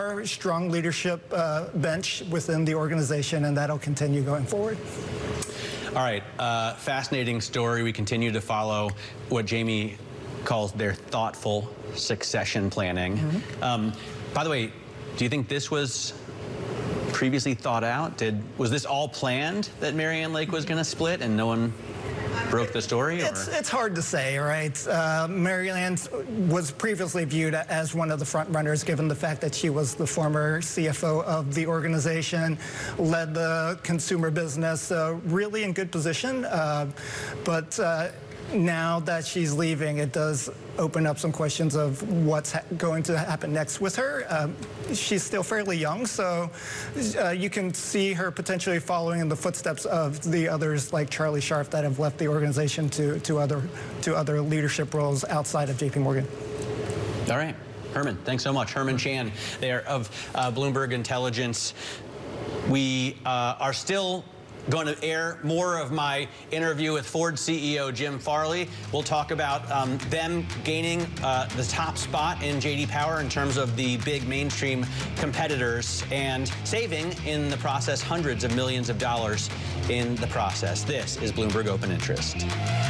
strong leadership bench within the organization, and that'll continue going forward. All right, fascinating story. We continue to follow what Jamie calls their thoughtful succession planning. By the way, do you think this was previously thought out? Was this all planned that Marianne Lake was going to split and no one broke the story? Or? It's hard to say, right? Marianne was previously viewed as one of the front runners, given the fact that she was the former CFO of the organization, led the consumer business, really in good position. But now that she's leaving, it does open up some questions of what's going to happen next with her. She's still fairly young, so you can see her potentially following in the footsteps of the others like Charlie Scharf that have left the organization to other leadership roles outside of JP Morgan. All right. Herman, thanks so much. Herman Chan there of Bloomberg Intelligence. We are still going to air more of my interview with Ford CEO Jim Farley. We'll talk about them gaining the top spot in J.D. Power in terms of the big mainstream competitors and saving in the process hundreds of millions of dollars in the process. This is Bloomberg Open Interest.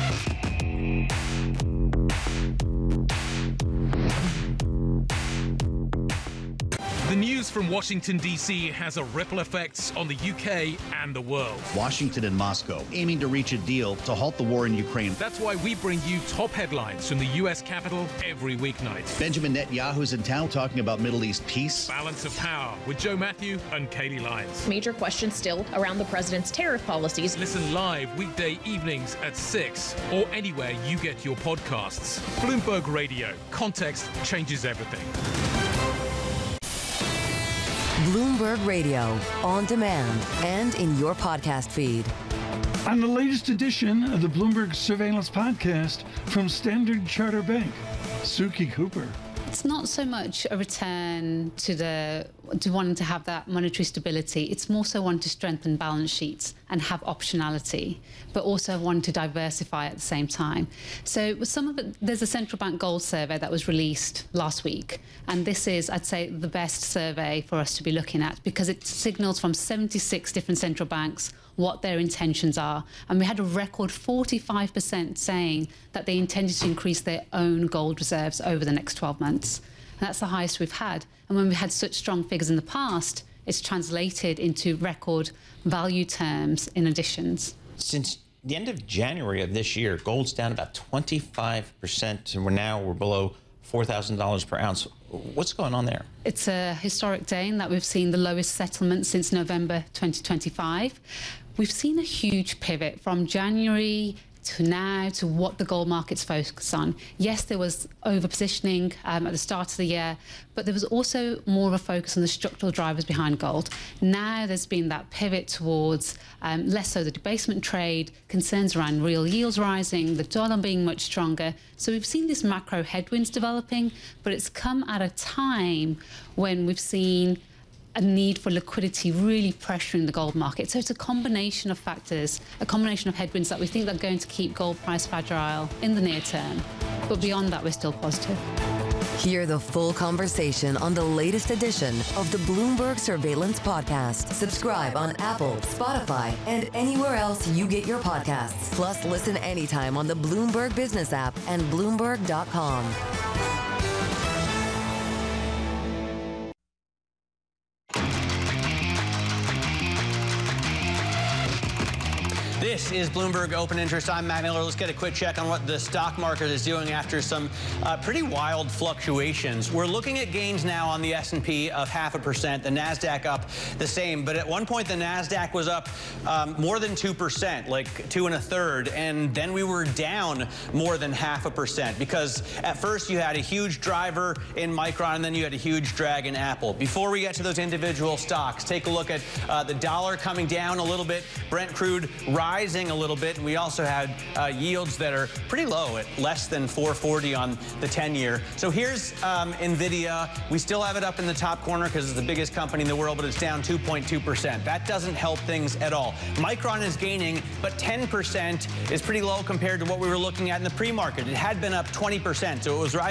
The news from Washington, D.C. has a ripple effect on the UK and the world. Washington and Moscow aiming to reach a deal to halt the war in Ukraine. That's why we bring you top headlines from the U.S. Capitol every weeknight. Benjamin Netanyahu's in town talking about Middle East peace. Balance of Power with Joe Matthew and Katie Lyons. Major questions still around the president's tariff policies. Listen live weekday evenings at 6 or anywhere you get your podcasts. Bloomberg Radio. Context changes everything. Bloomberg Radio, on demand and in your podcast feed. On the latest edition of the Bloomberg Surveillance Podcast from Standard Chartered Bank, Suki Cooper. It's not so much a return to wanting to have that monetary stability. It's more so wanting to strengthen balance sheets and have optionality, but also wanting to diversify at the same time. So with some of it, there's a central bank gold survey that was released last week. And this is, I'd say, the best survey for us to be looking at because it signals from 76 different central banks what their intentions are. And we had a record 45% saying that they intended to increase their own gold reserves over the next 12 months. And that's the highest we've had. And when we had such strong figures in the past, it's translated into record value terms in additions. Since the end of January of this year, gold's down about 25%, and we're below $4,000 per ounce. What's going on there? It's a historic day in that we've seen the lowest settlement since November 2025. We've seen a huge pivot from January to now to what the gold market's focused on. Yes, there was over-positioning at the start of the year, but there was also more of a focus on the structural drivers behind gold. Now there's been that pivot towards less so the debasement trade, concerns around real yields rising, the dollar being much stronger. So we've seen these macro headwinds developing, but it's come at a time when we've seen a need for liquidity really pressuring the gold market. So it's a combination of factors, a combination of headwinds that we think are going to keep gold price fragile in the near term. But beyond that, we're still positive. Hear the full conversation on the latest edition of the Bloomberg Surveillance Podcast. Subscribe on Apple, Spotify, and anywhere else you get your podcasts. Plus, listen anytime on the Bloomberg Business app and Bloomberg.com. This is Bloomberg Open Interest. I'm Matt Miller. Let's get a quick check on what the stock market is doing after some pretty wild fluctuations. We're looking at gains now on the S&P of 0.5%, the NASDAQ up the same. But at one point, the NASDAQ was up more than 2%, like 2 1/3. And then we were down more than 0.5% because at first you had a huge driver in Micron and then you had a huge drag in Apple. Before we get to those individual stocks, take a look at the dollar coming down a little bit, Brent crude rising a little bit, and we also had yields that are pretty low at less than 440 on the 10-year. So here's NVIDIA. We still have it up in the top corner because it's the biggest company in the world, but it's down 2.2%. That doesn't help things at all. Micron is gaining, but 10% is pretty low compared to what we were looking at in the pre-market. It had been up 20%, so it was rising